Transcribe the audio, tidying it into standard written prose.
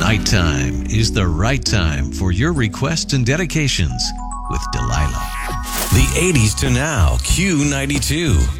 Nighttime is the right time for your requests and dedications with Delilah. The 80s to now, Q92.